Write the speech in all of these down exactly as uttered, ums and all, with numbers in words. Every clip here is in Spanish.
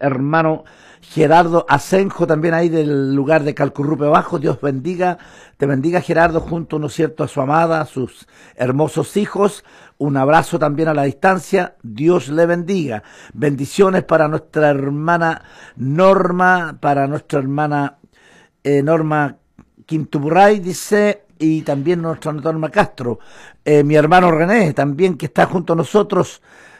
hermano Gerardo Asenjo, también ahí del lugar de Calcurrupe Bajo. Dios bendiga, te bendiga Gerardo, junto, ¿no es cierto?, a su amada, a sus hermosos hijos. Un abrazo también a la distancia, Dios le bendiga. Bendiciones para nuestra hermana Norma, para nuestra hermana eh, Norma Quintuburray, dice, y también nuestra Norma Castro. Eh, mi hermano René, también que está junto a nosotros.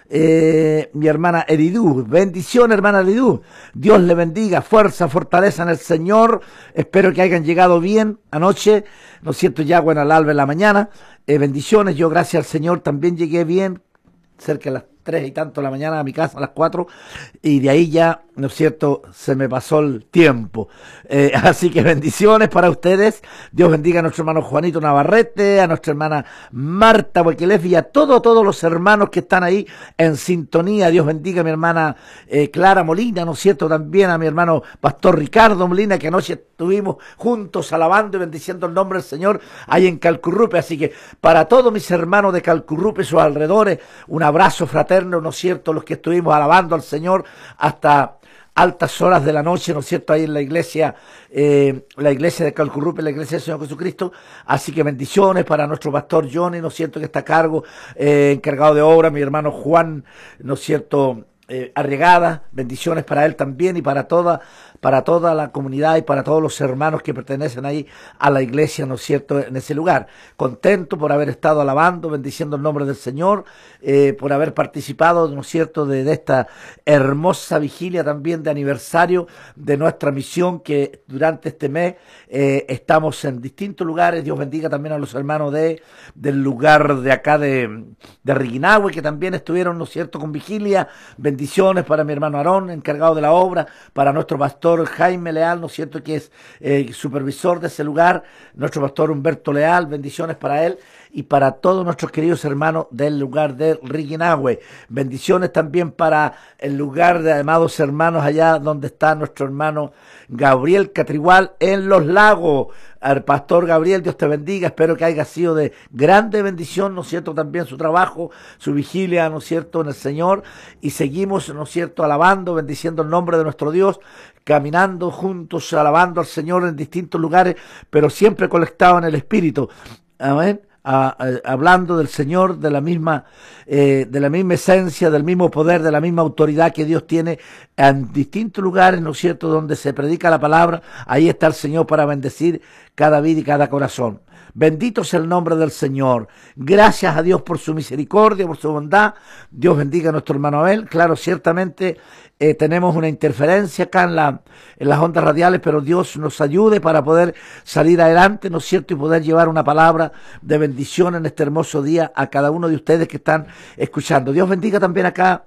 Eh, mi hermana Eridú, bendición hermana Eridú, Dios le bendiga, fuerza, fortaleza en el Señor. Espero que hayan llegado bien anoche, ¿no es cierto?, ya bueno, al alba en la mañana. Eh, bendiciones, yo gracias al Señor también llegué bien, cerca de las tres y tanto de la mañana a mi casa, a las cuatro, y de ahí ya, ¿no es cierto?, se me pasó el tiempo. Eh, así que bendiciones para ustedes. Dios bendiga a nuestro hermano Juanito Navarrete, a nuestra hermana Marta Huequelef y a todos, todos los hermanos que están ahí en sintonía. Dios bendiga a mi hermana eh, Clara Molina, ¿no es cierto?, también a mi hermano Pastor Ricardo Molina, que anoche estuvimos juntos alabando y bendiciendo el nombre del Señor ahí en Calcurrupe. Así que para todos mis hermanos de Calcurrupe y sus alrededores, un abrazo fraterno, ¿no es cierto?, los que estuvimos alabando al Señor hasta altas horas de la noche, ¿no es cierto?, ahí en la iglesia, eh, la iglesia de Calcurrupe, la iglesia del Señor Jesucristo. Así que bendiciones para nuestro pastor Johnny, ¿no es cierto?, que está a cargo, eh, encargado de obra, mi hermano Juan, ¿no es cierto?, eh, Arregada, bendiciones para él también y para toda, para toda la comunidad y para todos los hermanos que pertenecen ahí a la iglesia, ¿no es cierto?, en ese lugar. Contento por haber estado alabando, bendiciendo el nombre del Señor, eh, por haber participado, ¿no es cierto?, de, de esta hermosa vigilia también de aniversario de nuestra misión, que durante este mes eh, estamos en distintos lugares. Dios bendiga también a los hermanos de del lugar de acá de, de Riquinahue, que también estuvieron, ¿no es cierto?, con vigilia. Bendiciones para mi hermano Aarón, encargado de la obra, para nuestro pastor Jaime Leal, ¿no es cierto?, que es eh, supervisor de ese lugar, nuestro pastor Humberto Leal, bendiciones para él y para todos nuestros queridos hermanos del lugar de Riquinahue. Bendiciones también para el lugar de amados hermanos allá donde está nuestro hermano Gabriel Catrigual en Los Lagos. Al pastor Gabriel, Dios te bendiga, espero que haya sido de grande bendición, ¿no es cierto?, también su trabajo, su vigilia, ¿no es cierto?, en el Señor, y seguimos, ¿no es cierto?, alabando, bendiciendo el nombre de nuestro Dios, caminando juntos, alabando al Señor en distintos lugares, pero siempre conectados en el Espíritu. Amén. A, a, hablando del Señor, de la misma eh, de la misma esencia, del mismo poder, de la misma autoridad que Dios tiene en distintos lugares, ¿no es cierto?, donde se predica la palabra. Ahí está el Señor para bendecir cada vida y cada corazón. Bendito sea el nombre del Señor. Gracias a Dios por su misericordia, por su bondad. Dios bendiga a nuestro hermano Abel. Claro, ciertamente eh, tenemos una interferencia acá en, la, en las ondas radiales, pero Dios nos ayude para poder salir adelante, ¿no es cierto?, y poder llevar una palabra de bendición en este hermoso día a cada uno de ustedes que están escuchando. Dios bendiga también acá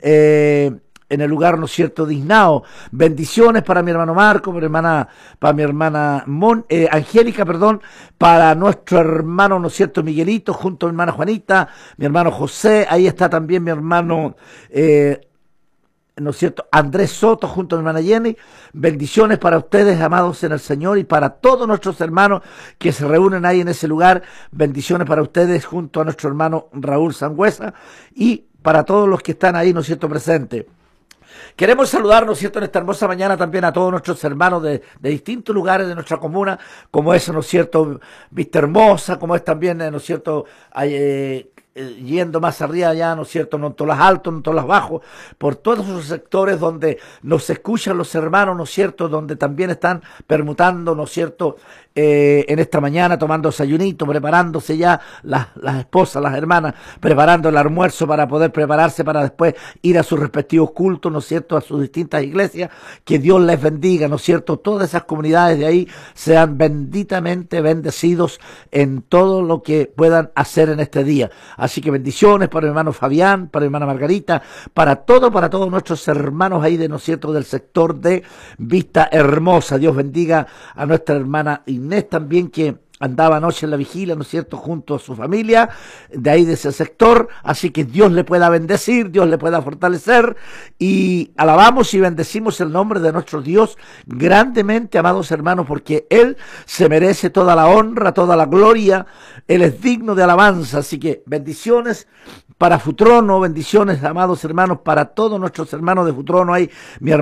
eh, en el lugar, ¿no es cierto?, de Isnao. Bendiciones para mi hermano Marco, para mi hermana, para mi hermana Mon, eh, Angélica, perdón, para nuestro hermano, ¿no es cierto?, Miguelito, junto a mi hermana Juanita, mi hermano José, ahí está también mi hermano, eh, ¿no es cierto?, Andrés Soto, junto a mi hermana Jenny. Bendiciones para ustedes, amados en el Señor, y para todos nuestros hermanos que se reúnen ahí en ese lugar. Bendiciones para ustedes, junto a nuestro hermano Raúl Sangüesa, y para todos los que están ahí, ¿no es cierto?, presentes. Queremos saludar, ¿no es cierto?, en esta hermosa mañana también a todos nuestros hermanos de, de distintos lugares de nuestra comuna, como es, ¿no es cierto?, Vista Hermosa, como es también, ¿no es cierto?, eh, eh, yendo más arriba allá, ¿no es cierto?, no en todas las altos, no en todas las bajos, por todos esos sectores donde nos escuchan los hermanos, ¿no es cierto?, donde también están permutando, ¿no es cierto?, eh, en esta mañana tomando desayunito, preparándose ya las, las esposas, las hermanas, preparando el almuerzo para poder prepararse para después ir a sus respectivos cultos, ¿no es cierto?, a sus distintas iglesias. Que Dios les bendiga, ¿no es cierto?, todas esas comunidades de ahí sean benditamente bendecidos en todo lo que puedan hacer en este día. Así que bendiciones para mi hermano Fabián, para mi hermana Margarita, para todo, para todos nuestros hermanos ahí de, ¿no es cierto?, del sector de Vista Hermosa. Dios bendiga a nuestra hermana Inés también, que andaba anoche en la vigilia, ¿no es cierto?, junto a su familia, de ahí de ese sector. Así que Dios le pueda bendecir, Dios le pueda fortalecer, y alabamos y bendecimos el nombre de nuestro Dios grandemente, amados hermanos, porque Él se merece toda la honra, toda la gloria. Él es digno de alabanza. Así que bendiciones para Futrono, bendiciones, amados hermanos, para todos nuestros hermanos de Futrono. Ahí mi